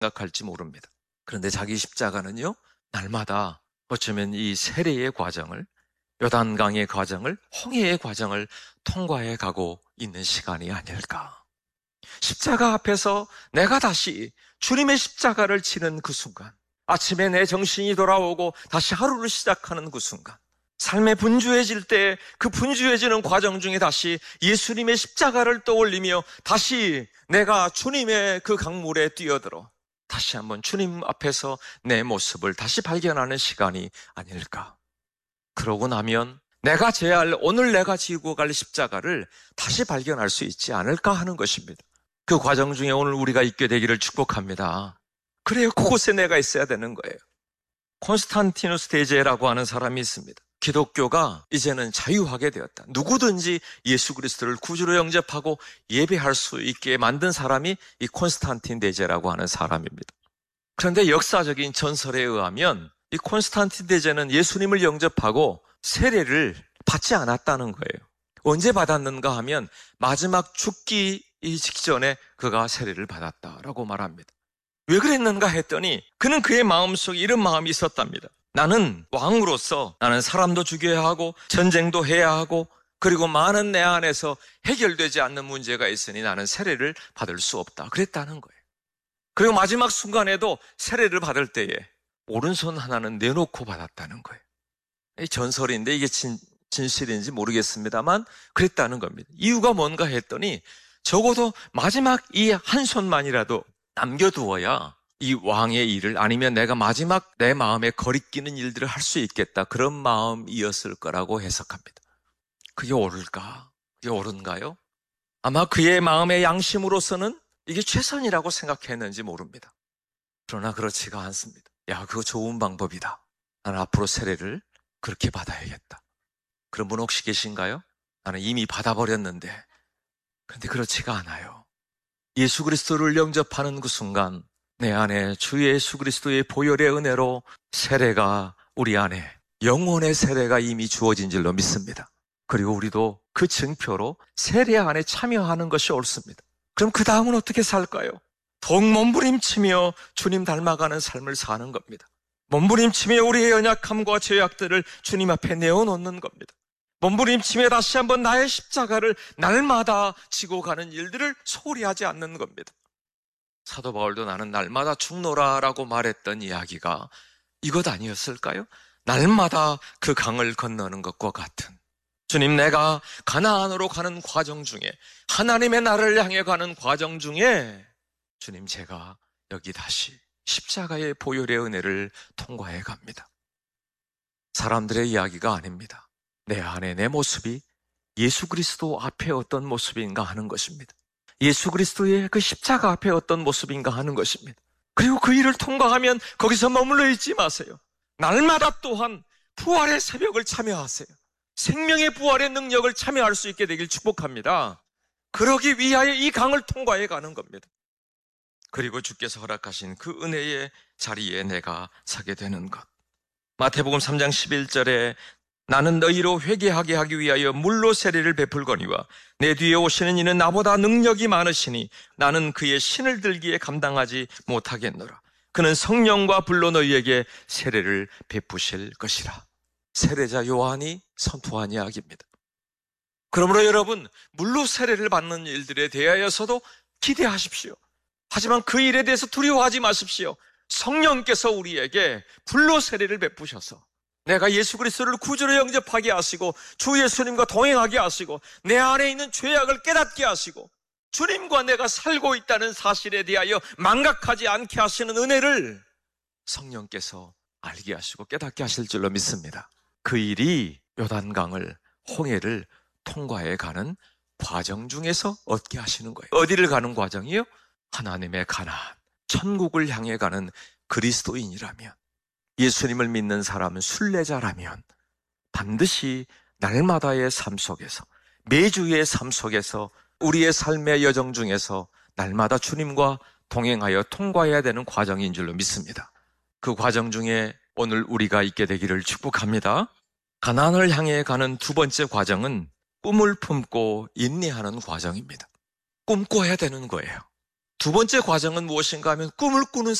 생각할지 모릅니다. 그런데 자기 십자가는요, 날마다 어쩌면 이 세례의 과정을, 요단강의 과정을, 홍해의 과정을 통과해 가고 있는 시간이 아닐까. 십자가 앞에서 내가 다시 주님의 십자가를 지는 그 순간, 아침에 내 정신이 돌아오고 다시 하루를 시작하는 그 순간, 삶에 분주해질 때 그 분주해지는 과정 중에 다시 예수님의 십자가를 떠올리며 다시 내가 주님의 그 강물에 뛰어들어 다시 한번 주님 앞에서 내 모습을 다시 발견하는 시간이 아닐까. 그러고 나면 내가 져야 할, 오늘 내가 지고 갈 십자가를 다시 발견할 수 있지 않을까 하는 것입니다. 그 과정 중에 오늘 우리가 있게 되기를 축복합니다. 그래요, 그곳에 내가 있어야 되는 거예요. 콘스탄티누스 대제라고 하는 사람이 있습니다. 기독교가 이제는 자유하게 되었다. 누구든지 예수 그리스도를 구주로 영접하고 예배할 수 있게 만든 사람이 이 콘스탄틴 대제라고 하는 사람입니다. 그런데 역사적인 전설에 의하면 이 콘스탄틴 대제는 예수님을 영접하고 세례를 받지 않았다는 거예요. 언제 받았는가 하면 마지막 죽기 직전에 그가 세례를 받았다라고 말합니다. 왜 그랬는가 했더니 그는 그의 마음속에 이런 마음이 있었답니다. 나는 왕으로서 나는 사람도 죽여야 하고 전쟁도 해야 하고 그리고 많은 내 안에서 해결되지 않는 문제가 있으니 나는 세례를 받을 수 없다. 그랬다는 거예요. 그리고 마지막 순간에도 세례를 받을 때에 오른손 하나는 내놓고 받았다는 거예요. 이 전설인데 이게 진실인지 모르겠습니다만 그랬다는 겁니다. 이유가 뭔가 했더니 적어도 마지막 이 한 손만이라도 남겨두어야 이 왕의 일을, 아니면 내가 마지막 내 마음에 거리끼는 일들을 할 수 있겠다, 그런 마음이었을 거라고 해석합니다. 그게 옳을까? 그게 옳은가요? 아마 그의 마음의 양심으로서는 이게 최선이라고 생각했는지 모릅니다. 그러나 그렇지가 않습니다. 야, 그거 좋은 방법이다. 나는 앞으로 세례를 그렇게 받아야겠다. 그런 분 혹시 계신가요? 나는 이미 받아버렸는데. 그런데 그렇지가 않아요. 예수 그리스도를 영접하는 그 순간 내 안에 주 예수 그리스도의 보혈의 은혜로 세례가, 우리 안에 영혼의 세례가 이미 주어진 줄로 믿습니다. 그리고 우리도 그 증표로 세례 안에 참여하는 것이 옳습니다. 그럼 그 다음은 어떻게 살까요? 더욱 몸부림치며 주님 닮아가는 삶을 사는 겁니다. 몸부림치며 우리의 연약함과 죄악들을 주님 앞에 내어놓는 겁니다. 몸부림치며 다시 한번 나의 십자가를 날마다 지고 가는 일들을 소홀히 하지 않는 겁니다. 사도 바울도 나는 날마다 죽노라라고 말했던 이야기가 이것 아니었을까요? 날마다 그 강을 건너는 것과 같은, 주님, 내가 가나안으로 가는 과정 중에, 하나님의 나라를 향해 가는 과정 중에 주님, 제가 여기 다시 십자가의 보혈의 은혜를 통과해 갑니다. 사람들의 이야기가 아닙니다. 내 안에 내 모습이 예수 그리스도 앞에 어떤 모습인가 하는 것입니다. 예수 그리스도의 그 십자가 앞에 어떤 모습인가 하는 것입니다. 그리고 그 일을 통과하면 거기서 머물러 있지 마세요. 날마다 또한 부활의 새벽을 참여하세요. 생명의 부활의 능력을 참여할 수 있게 되길 축복합니다. 그러기 위하여 이 강을 통과해 가는 겁니다. 그리고 주께서 허락하신 그 은혜의 자리에 내가 서게 되는 것. 마태복음 3장 11절에 나는 너희로 회개하게 하기 위하여 물로 세례를 베풀거니와 내 뒤에 오시는 이는 나보다 능력이 많으시니 나는 그의 신을 들기에 감당하지 못하겠노라. 그는 성령과 불로 너희에게 세례를 베푸실 것이라. 세례자 요한이 선포한 이야기입니다. 그러므로 여러분, 물로 세례를 받는 일들에 대하여서도 기대하십시오. 하지만 그 일에 대해서 두려워하지 마십시오. 성령께서 우리에게 불로 세례를 베푸셔서 내가 예수 그리스도를 구주로 영접하게 하시고 주 예수님과 동행하게 하시고 내 안에 있는 죄악을 깨닫게 하시고 주님과 내가 살고 있다는 사실에 대하여 망각하지 않게 하시는 은혜를 성령께서 알게 하시고 깨닫게 하실 줄로 믿습니다. 그 일이 요단강을, 홍해를 통과해 가는 과정 중에서 얻게 하시는 거예요. 어디를 가는 과정이요? 하나님의 가나안, 천국을 향해 가는 그리스도인이라면, 예수님을 믿는 사람은 순례자라면 반드시 날마다의 삶 속에서, 매주의 삶 속에서, 우리의 삶의 여정 중에서 날마다 주님과 동행하여 통과해야 되는 과정인 줄로 믿습니다. 그 과정 중에 오늘 우리가 있게 되기를 축복합니다. 가나안을 향해 가는 두 번째 과정은 꿈을 품고 인내하는 과정입니다. 꿈꿔야 되는 거예요. 두 번째 과정은 무엇인가 하면 꿈을 꾸는